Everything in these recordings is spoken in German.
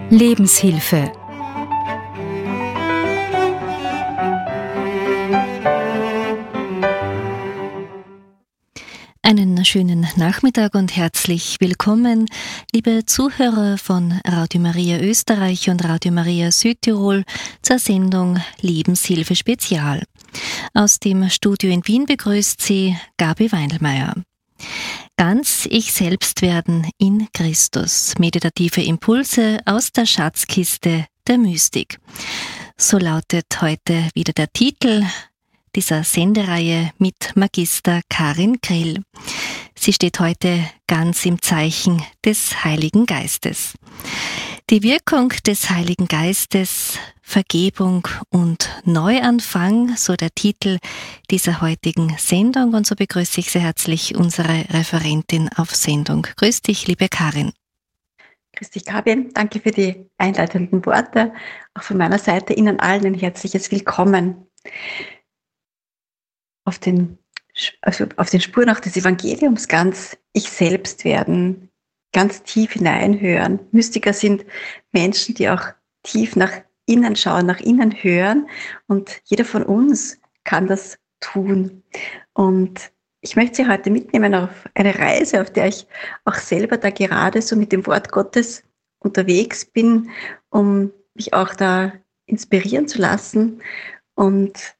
Lebenshilfe. Einen schönen Nachmittag und herzlich willkommen, liebe Zuhörer von Radio Maria Österreich und Radio Maria Südtirol zur Sendung Lebenshilfe Spezial. Aus dem Studio in Wien begrüßt Sie Gabi Weindelmeier. Ganz ich selbst werden in Christus. Meditative Impulse aus der Schatzkiste der Mystik. So lautet heute wieder der Titel dieser Sendereihe mit Magister Karin Grill. Sie steht heute ganz im Zeichen des Heiligen Geistes. Die Wirkung des Heiligen Geistes, Vergebung und Neuanfang, so der Titel dieser heutigen Sendung. Und so begrüße ich sehr herzlich unsere Referentin auf Sendung. Grüß dich, liebe Karin. Grüß dich, Gabi. Danke für die einleitenden Worte. Auch von meiner Seite Ihnen allen ein herzliches Willkommen. Auf den Spuren auch des Evangeliums ganz ich selbst werden, ganz tief hineinhören. Mystiker sind Menschen, die auch tief nach innen schauen, nach innen hören, und jeder von uns kann das tun. Und ich möchte Sie heute mitnehmen auf eine Reise, auf der ich auch selber da gerade so mit dem Wort Gottes unterwegs bin, um mich auch da inspirieren zu lassen und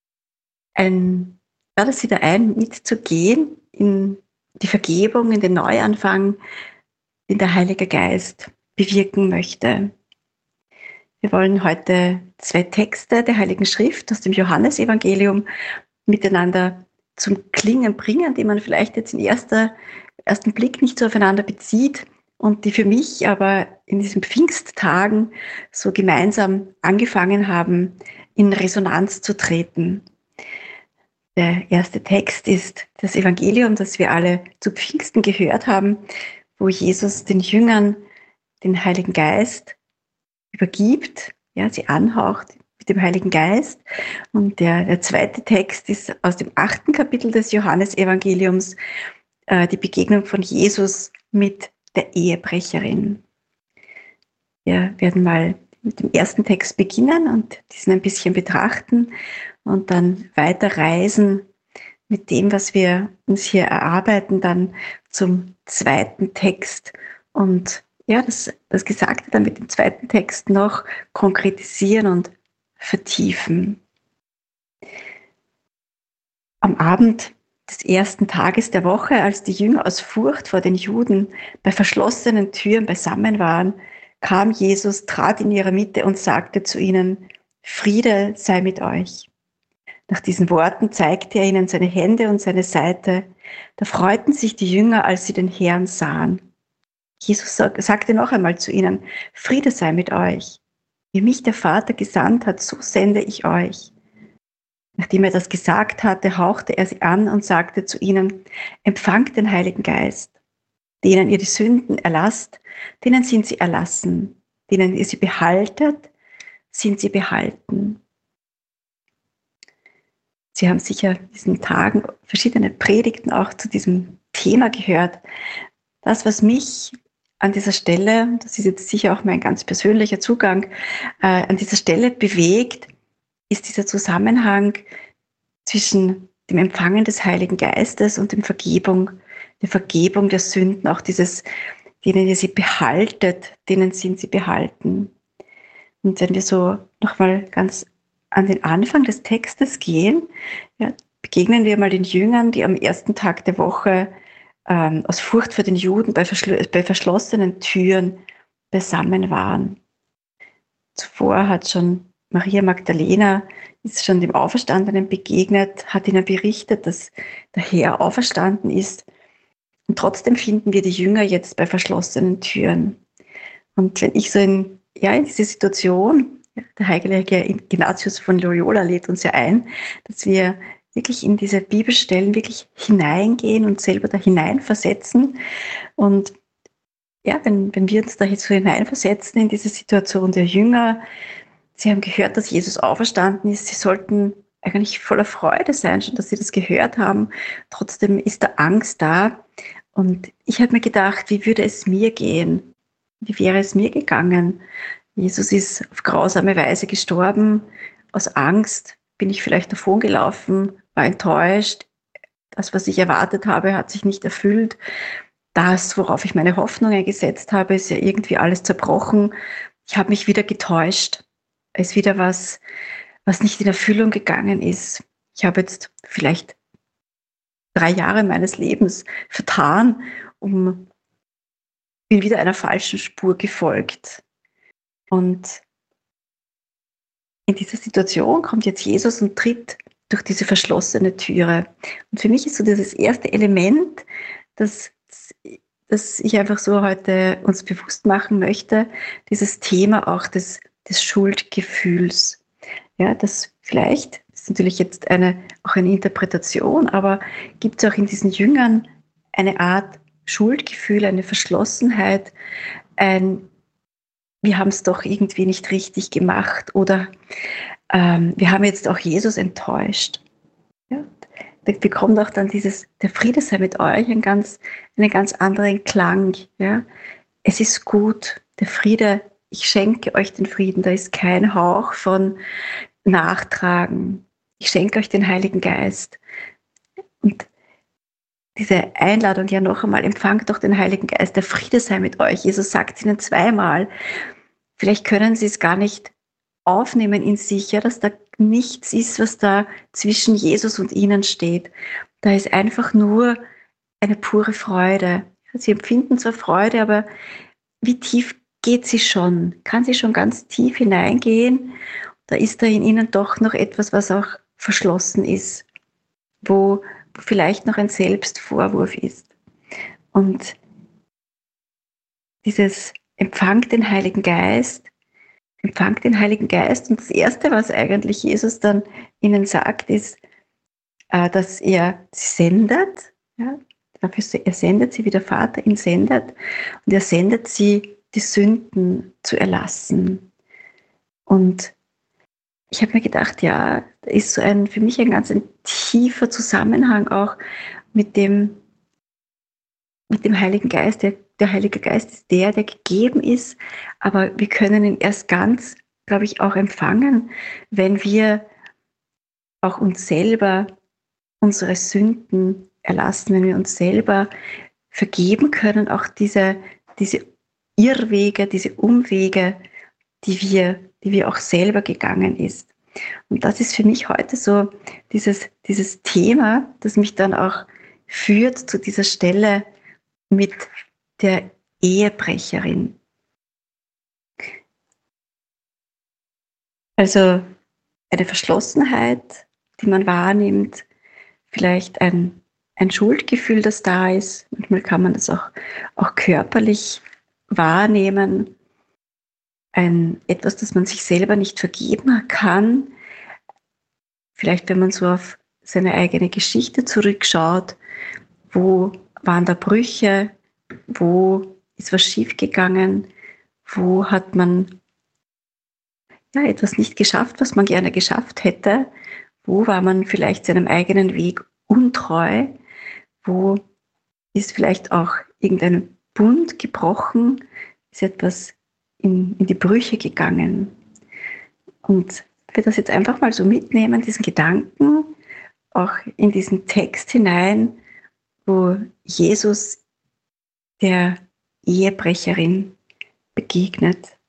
lade Sie da ein, mitzugehen in die Vergebung, in den Neuanfang, den der Heilige Geist bewirken möchte. Wir wollen heute 2 Texte der Heiligen Schrift aus dem Johannesevangelium miteinander zum Klingen bringen, die man vielleicht jetzt im ersten Blick nicht so aufeinander bezieht und die für mich aber in diesen Pfingsttagen so gemeinsam angefangen haben, in Resonanz zu treten. Der erste Text ist das Evangelium, das wir alle zu Pfingsten gehört haben, wo Jesus den Jüngern den Heiligen Geist übergibt, ja, sie anhaucht mit dem Heiligen Geist. Und der zweite Text ist aus dem 8. Kapitel des Johannesevangeliums, die Begegnung von Jesus mit der Ehebrecherin. Wir werden mal mit dem ersten Text beginnen und diesen ein bisschen betrachten und dann weiterreisen mit dem, was wir uns hier erarbeiten, dann zum zweiten Text und ja, das Gesagte dann mit dem zweiten Text noch konkretisieren und vertiefen. Am Abend des ersten Tages der Woche, als die Jünger aus Furcht vor den Juden bei verschlossenen Türen beisammen waren, kam Jesus, trat in ihre Mitte und sagte zu ihnen: Friede sei mit euch. Nach diesen Worten zeigte er ihnen seine Hände und seine Seite. Da freuten sich die Jünger, als sie den Herrn sahen. Jesus sagte noch einmal zu ihnen: Friede sei mit euch. Wie mich der Vater gesandt hat, so sende ich euch. Nachdem er das gesagt hatte, hauchte er sie an und sagte zu ihnen: Empfangt den Heiligen Geist. Denen ihr die Sünden erlasst, denen sind sie erlassen. Denen ihr sie behaltet, sind sie behalten. Sie haben sicher in diesen Tagen verschiedene Predigten auch zu diesem Thema gehört. Das, was mich an dieser Stelle, das ist jetzt sicher auch mein ganz persönlicher Zugang, an dieser Stelle bewegt, ist dieser Zusammenhang zwischen dem Empfangen des Heiligen Geistes und der Vergebung der Sünden, auch dieses, denen ihr sie behaltet, denen sind sie behalten. Und wenn wir so nochmal ganz an den Anfang des Textes gehen, ja, begegnen wir mal den Jüngern, die am ersten Tag der Woche aus Furcht vor den Juden bei verschlossenen Türen beisammen waren. Zuvor hat schon Maria Magdalena, ist schon dem Auferstandenen begegnet, hat ihnen berichtet, dass der Herr auferstanden ist. Und trotzdem finden wir die Jünger jetzt bei verschlossenen Türen. Und wenn ich so in diese Situation, der heilige Ignatius von Loyola lädt uns ja ein, dass wir wirklich in diese Bibelstellen wirklich hineingehen und selber da hineinversetzen. Und ja, wenn wir uns da jetzt so hineinversetzen in diese Situation der Jünger, sie haben gehört, dass Jesus auferstanden ist, sie sollten eigentlich voller Freude sein, schon dass sie das gehört haben. Trotzdem ist da Angst da. Und ich habe mir gedacht, wie würde es mir gehen, Wie wäre es mir gegangen? Jesus ist auf grausame Weise gestorben. Aus Angst bin ich vielleicht davongelaufen, war enttäuscht. Das, was ich erwartet habe, hat sich nicht erfüllt. Das, worauf ich meine Hoffnungen gesetzt habe, ist ja irgendwie alles zerbrochen. Ich habe mich wieder getäuscht. Es ist wieder was nicht in Erfüllung gegangen ist. Ich habe jetzt vielleicht 3 Jahre meines Lebens vertan, bin wieder einer falschen Spur gefolgt. Und in dieser Situation kommt jetzt Jesus und tritt durch diese verschlossene Türe. Und für mich ist so dieses erste Element, das ich einfach so heute uns bewusst machen möchte, dieses Thema auch des Schuldgefühls. Ja, das vielleicht, das ist natürlich jetzt auch eine Interpretation, aber gibt es auch in diesen Jüngern eine Art Schuldgefühl, eine Verschlossenheit, wir haben es doch irgendwie nicht richtig gemacht oder wir haben jetzt auch Jesus enttäuscht. Ja? Da bekommt auch dann der Friede sei mit euch, einen ganz anderen Klang. Ja? Es ist gut, der Friede, ich schenke euch den Frieden, da ist kein Hauch von Nachtragen. Ich schenke euch den Heiligen Geist. Und diese Einladung ja noch einmal, empfangt doch den Heiligen Geist, der Friede sei mit euch. Jesus sagt es ihnen zweimal. Vielleicht können sie es gar nicht aufnehmen in sich, ja, dass da nichts ist, was da zwischen Jesus und ihnen steht. Da ist einfach nur eine pure Freude. Sie empfinden zwar Freude, aber wie tief geht sie schon? Kann sie schon ganz tief hineingehen? Da ist da in ihnen doch noch etwas, was auch verschlossen ist, wo vielleicht noch ein Selbstvorwurf ist. Und dieses empfangt den Heiligen Geist. Und das Erste, was eigentlich Jesus dann ihnen sagt, ist, dass er sie sendet. Ja? Er sendet sie, wie der Vater ihn sendet. Und er sendet sie, die Sünden zu erlassen. Und ich habe mir gedacht, ja, da ist so für mich ein ganz tiefer Zusammenhang auch mit dem Heiligen Geist. Der Heilige Geist ist der gegeben ist, aber wir können ihn erst ganz, glaube ich, auch empfangen, wenn wir auch uns selber unsere Sünden erlassen, wenn wir uns selber vergeben können, auch diese Irrwege, diese Umwege, die wir auch selber gegangen ist. Und das ist für mich heute so dieses Thema, das mich dann auch führt zu dieser Stelle mit der Ehebrecherin. Also eine Verschlossenheit, die man wahrnimmt, vielleicht ein Schuldgefühl, das da ist. Manchmal kann man das auch körperlich wahrnehmen. Etwas, das man sich selber nicht vergeben kann. Vielleicht, wenn man so auf seine eigene Geschichte zurückschaut, wo waren da Brüche, wo ist was schiefgegangen, wo hat man etwas nicht geschafft, was man gerne geschafft hätte, wo war man vielleicht seinem eigenen Weg untreu, wo ist vielleicht auch irgendein Bund gebrochen, ist etwas in die Brüche gegangen. Und wir das jetzt einfach mal so mitnehmen, diesen Gedanken, auch in diesen Text hinein, wo Jesus der Ehebrecherin begegnet.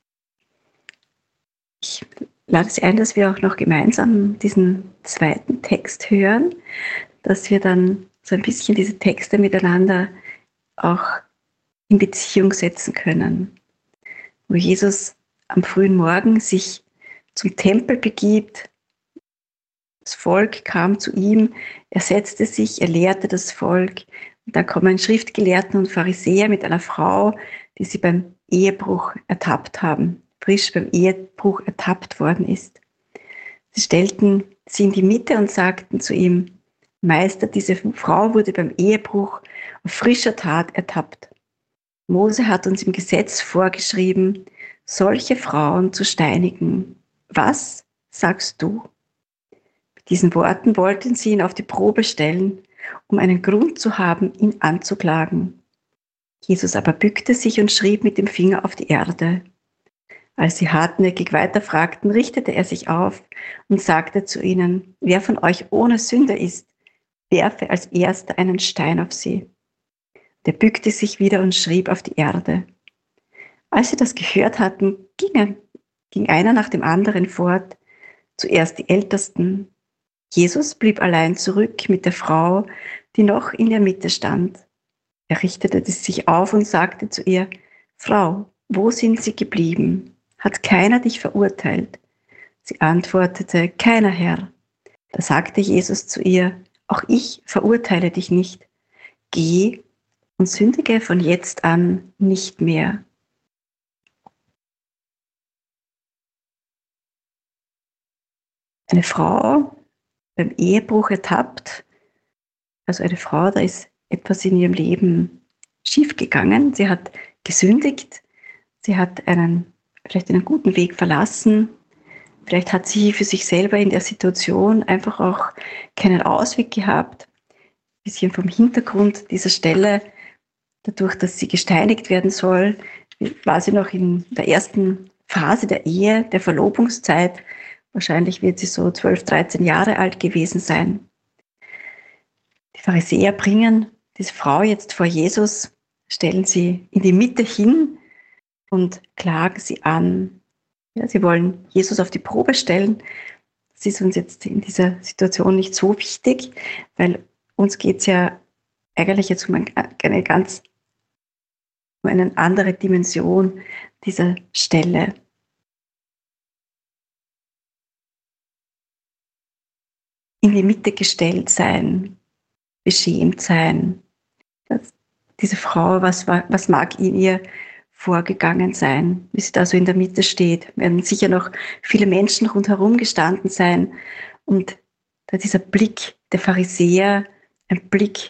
Ich lade es ein, dass wir auch noch gemeinsam diesen zweiten Text hören, dass wir dann so ein bisschen diese Texte miteinander auch in Beziehung setzen können. Wo Jesus am frühen Morgen sich zum Tempel begibt, das Volk kam zu ihm, er setzte sich, er lehrte das Volk. Und dann kommen Schriftgelehrten und Pharisäer mit einer Frau, die sie beim Ehebruch ertappt haben, frisch beim Ehebruch ertappt worden ist. Sie stellten sie in die Mitte und sagten zu ihm, Meister, diese Frau wurde beim Ehebruch auf frischer Tat ertappt. Mose hat uns im Gesetz vorgeschrieben, solche Frauen zu steinigen. Was sagst du? Mit diesen Worten wollten sie ihn auf die Probe stellen, um einen Grund zu haben, ihn anzuklagen. Jesus aber bückte sich und schrieb mit dem Finger auf die Erde. Als sie hartnäckig weiterfragten, richtete er sich auf und sagte zu ihnen: Wer von euch ohne Sünde ist, werfe als erster einen Stein auf sie. Der bückte sich wieder und schrieb auf die Erde. Als sie das gehört hatten, ging einer nach dem anderen fort, zuerst die Ältesten. Jesus blieb allein zurück mit der Frau, die noch in der Mitte stand. Er richtete sich auf und sagte zu ihr: Frau, wo sind Sie geblieben? Hat keiner dich verurteilt? Sie antwortete: Keiner, Herr. Da sagte Jesus zu ihr: Auch ich verurteile dich nicht. Geh und sündige von jetzt an nicht mehr. Eine Frau beim Ehebruch ertappt, also eine Frau, da ist etwas in ihrem Leben schiefgegangen. Sie hat gesündigt, sie hat vielleicht einen guten Weg verlassen, vielleicht hat sie für sich selber in der Situation einfach auch keinen Ausweg gehabt. Ein bisschen vom Hintergrund dieser Stelle, dadurch, dass sie gesteinigt werden soll, war sie noch in der ersten Phase der Ehe, der Verlobungszeit. Wahrscheinlich wird sie so 12, 13 Jahre alt gewesen sein. Die Pharisäer bringen diese Frau jetzt vor Jesus, stellen sie in die Mitte hin und klagen sie an. Ja, sie wollen Jesus auf die Probe stellen. Das ist uns jetzt in dieser Situation nicht so wichtig, weil uns geht es ja eigentlich jetzt um eine andere Dimension dieser Stelle. In die Mitte gestellt sein, beschämt sein. Diese Frau, was mag in ihr vorgegangen sein, wie sie da so in der Mitte steht. Werden sicher noch viele Menschen rundherum gestanden sein. Und da dieser Blick der Pharisäer, ein Blick